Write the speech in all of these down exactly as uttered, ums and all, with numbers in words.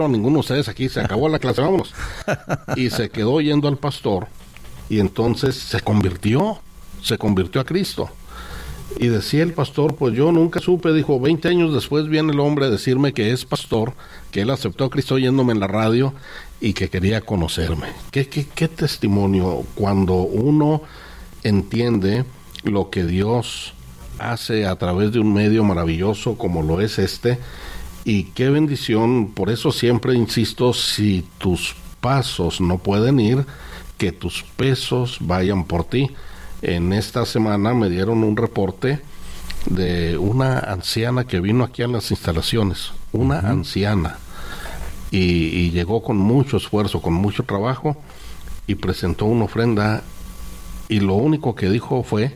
ninguno de ustedes aquí, se acabó la clase, vámonos. Y se quedó oyendo al pastor, y entonces se convirtió, se convirtió a Cristo. Y decía el pastor, pues yo nunca supe, dijo, veinte años después viene el hombre a decirme que es pastor, que él aceptó a Cristo oyéndome en la radio y que quería conocerme. ¿Qué, qué, qué testimonio cuando uno entiende lo que Dios hace a través de un medio maravilloso como lo es este? Y qué bendición, por eso siempre insisto, si tus pasos no pueden ir, que tus pesos vayan por ti. En esta semana me dieron un reporte de una anciana que vino aquí a las instalaciones, una uh-huh. anciana, y, y llegó con mucho esfuerzo, con mucho trabajo, y presentó una ofrenda, y lo único que dijo fue,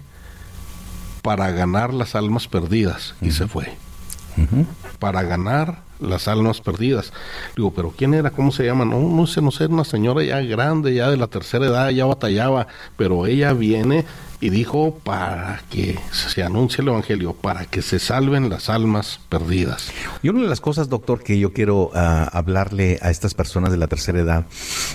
para ganar las almas perdidas, uh-huh. y se fue. Uh-huh. Para ganar las almas perdidas. Digo, pero ¿quién era? ¿Cómo se llama? No, no sé, no sé, una señora ya grande, ya de la tercera edad, ya batallaba, pero ella viene y dijo para que se anuncie el evangelio, para que se salven las almas perdidas. Y una de las cosas, doctor, que yo quiero uh, hablarle a estas personas de la tercera edad,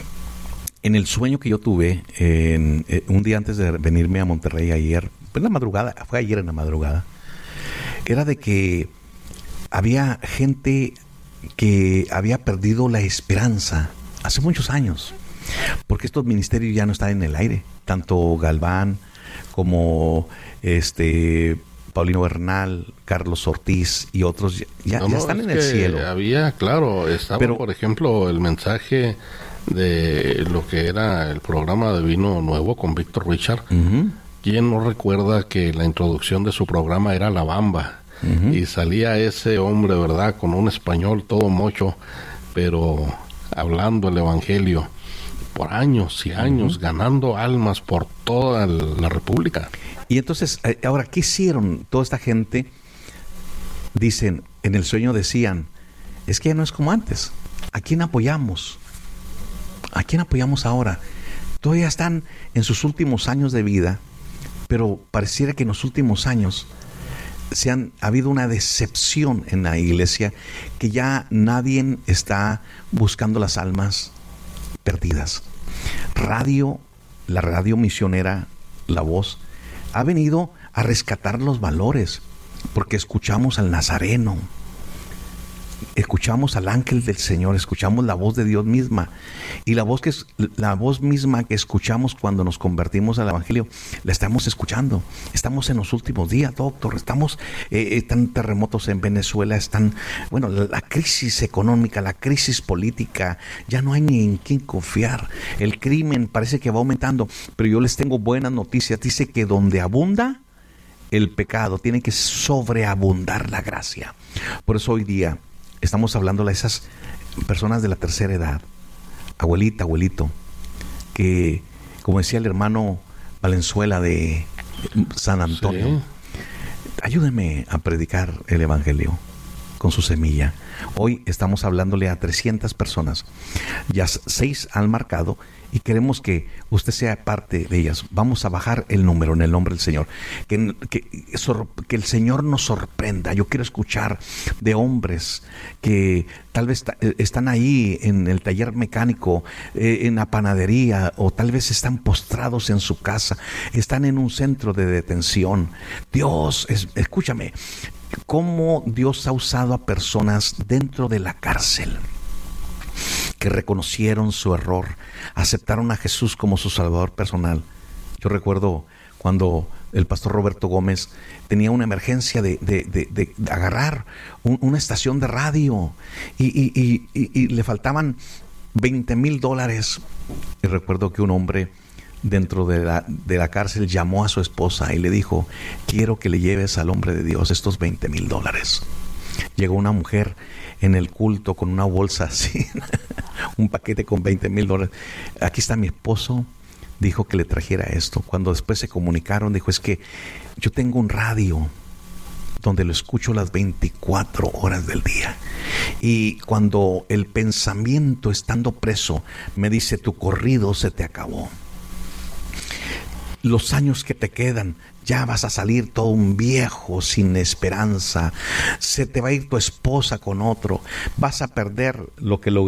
en el sueño que yo tuve, en, eh, un día antes de venirme a Monterrey ayer, en la madrugada, fue ayer en la madrugada, era de que había gente que había perdido la esperanza hace muchos años, porque estos ministerios ya no están en el aire, tanto Galván como este Paulino Bernal, Carlos Ortiz y otros ya, no, ya no, están en que el cielo. Había, claro, estaba Pero, por ejemplo el mensaje de lo que era el programa de Vino Nuevo con Víctor Richard. Uh-huh. ¿Quién no recuerda que la introducción de su programa era La Bamba? Uh-huh. Y salía ese hombre, ¿verdad?, con un español todo mocho, pero hablando el evangelio por años y años, uh-huh. ganando almas por toda la República. Y entonces, ahora, ¿qué hicieron toda esta gente? Dicen, en el sueño decían, es que ya no es como antes. ¿A quién apoyamos? ¿A quién apoyamos ahora? Todavía están en sus últimos años de vida, pero pareciera que en los últimos años se han ha habido una decepción en la iglesia, que ya nadie está buscando las almas perdidas. Radio, la radio misionera, La Voz, ha venido a rescatar los valores, porque escuchamos al Nazareno, escuchamos al ángel del Señor, escuchamos la voz de Dios misma, y la voz que es la voz misma que escuchamos cuando nos convertimos al evangelio, la estamos escuchando. Estamos en los últimos días, doctor, estamos eh, están terremotos en Venezuela, están, bueno, la, la crisis económica, la crisis política, ya no hay ni en quién confiar, el crimen parece que va aumentando, pero yo les tengo buenas noticias. Dice que donde abunda el pecado, tiene que sobreabundar la gracia. Por eso hoy día estamos hablando a esas personas de la tercera edad, abuelita, abuelito, que, como decía el hermano Valenzuela de San Antonio, sí. Ayúdeme a predicar el evangelio con su semilla. Hoy estamos hablándole a trescientas personas, ya seis han marcado, y queremos que usted sea parte de ellas. Vamos a bajar el número en el nombre del Señor. Que, que, que el Señor nos sorprenda. Yo quiero escuchar de hombres que tal vez están ahí en el taller mecánico, eh, en la panadería, o tal vez están postrados en su casa, están en un centro de detención. Dios, es, escúchame, cómo Dios ha usado a personas dentro de la cárcel, que reconocieron su error, aceptaron a Jesús como su Salvador personal. Yo recuerdo cuando el pastor Roberto Gómez tenía una emergencia de, de, de, de, de agarrar un, una estación de radio y, y, y, y, y le faltaban veinte mil dólares. Y recuerdo que un hombre dentro de la, de la cárcel llamó a su esposa y le dijo: quiero que le lleves al hombre de Dios estos veinte mil dólares. Llegó una mujer en el culto con una bolsa así, un paquete con veinte mil dólares. Aquí está mi esposo, dijo que le trajera esto. Cuando después se comunicaron, dijo: es que yo tengo un radio donde lo escucho las veinticuatro horas del día, y cuando el pensamiento, estando preso, me dice: tu corrido se te acabó, los años que te quedan ya vas a salir todo un viejo sin esperanza, se te va a ir tu esposa con otro, vas a perder lo que lograste